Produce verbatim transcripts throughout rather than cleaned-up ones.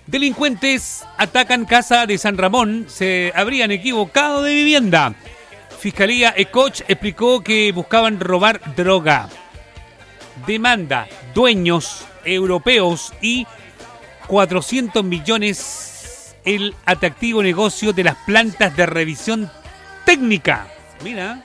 Delincuentes atacan casa de San Ramón. Se habrían equivocado de vivienda. Fiscalía Ecoch explicó que buscaban robar droga. Demanda dueños europeos y cuatrocientos millones el atractivo negocio de las plantas de revisión técnica. Mira.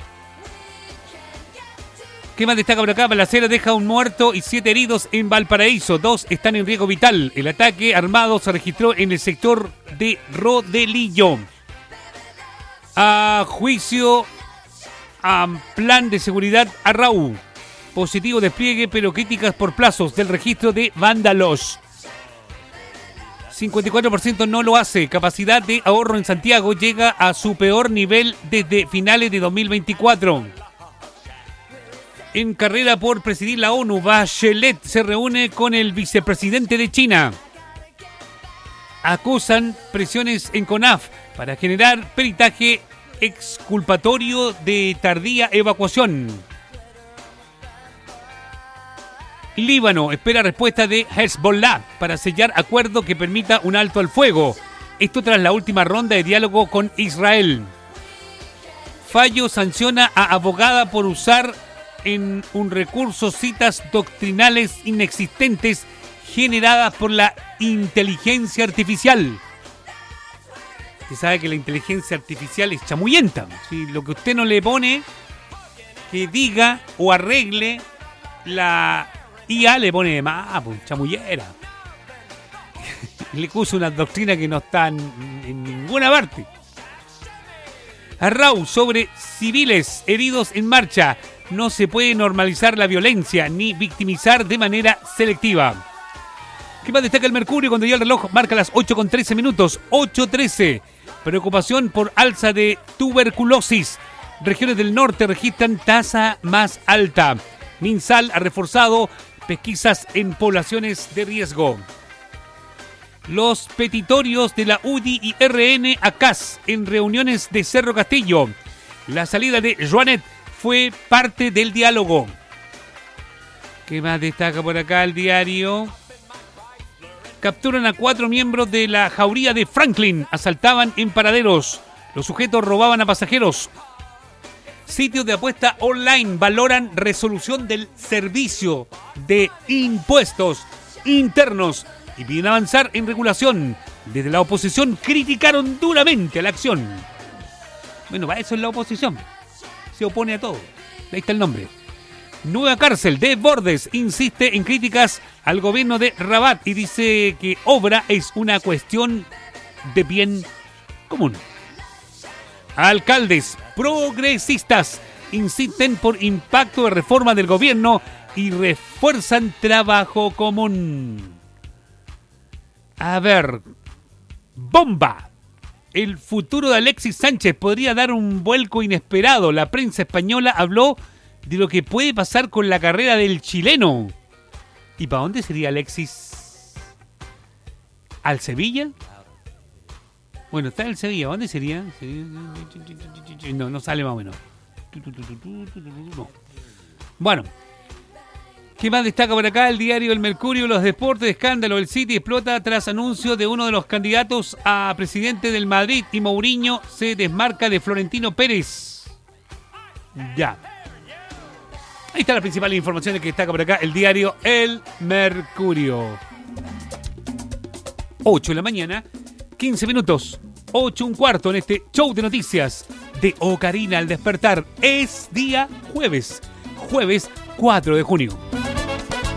¿Qué más destaca por acá? Balacera deja un muerto y siete heridos en Valparaíso. Dos están en riesgo vital. El ataque armado se registró en el sector de Rodelillo. A juicio a plan de seguridad Arrau. Positivo despliegue, pero críticas por plazos del registro de vándalos. cincuenta y cuatro por ciento no lo hace. Capacidad de ahorro en Santiago llega a su peor nivel desde finales de dos mil veinticuatro. En carrera por presidir la ONU, Bachelet se reúne con el vicepresidente de China. Acusan presiones en CONAF para generar peritaje exculpatorio de tardía evacuación. Líbano espera respuesta de Hezbollah para sellar acuerdo que permita un alto al fuego. Esto tras la última ronda de diálogo con Israel. Fallo sanciona a abogada por usar en un recurso citas doctrinales inexistentes generadas por la inteligencia artificial. Usted sabe que la inteligencia artificial es chamuyenta. Si lo que usted no le pone que diga o arregle, la I A le pone de más, pues, chamullera. Le puso una doctrina que no está en, en ninguna parte. Arrau sobre civiles heridos en marcha. No se puede normalizar la violencia ni victimizar de manera selectiva. ¿Qué más destaca el Mercurio cuando ya el reloj marca las ocho con trece minutos? ocho trece. Preocupación por alza de tuberculosis. Regiones del norte registran tasa más alta. MinSal ha reforzado pesquisas en poblaciones de riesgo. Los petitorios de la U D I y R N a C A S en reuniones de Cerro Castillo. La salida de Joanet fue parte del diálogo. ¿Qué más destaca por acá el diario? Capturan a cuatro miembros de la jauría de Franklin. Asaltaban en paraderos. Los sujetos robaban a pasajeros. Sitios de apuesta online valoran resolución del servicio de impuestos internos y piden avanzar en regulación. Desde la oposición criticaron duramente a la acción. Bueno, para eso es la oposición. Se opone a todo. Ahí está el nombre. Nueva cárcel de Bordes insiste en críticas al gobierno de Rabat y dice que obra es una cuestión de bien común. Alcaldes progresistas insisten por impacto de reforma del gobierno y refuerzan trabajo común. A ver, bomba. El futuro de Alexis Sánchez podría dar un vuelco inesperado. La prensa española habló de lo que puede pasar con la carrera del chileno. ¿Y para dónde sería Alexis? ¿Al Sevilla? Bueno, está en el Sevilla. ¿Dónde sería? No, no sale más o menos. No. Bueno. ¿Qué más destaca por acá? El diario El Mercurio, los deportes, escándalo. El City explota tras anuncio de uno de los candidatos a presidente del Madrid y Mourinho se desmarca de Florentino Pérez. Ya. Ahí está la principal información que destaca por acá el diario El Mercurio. ocho de la mañana, quince minutos. ocho un cuarto en este show de noticias de Ocarina al despertar. Es día jueves. Jueves cuatro de junio.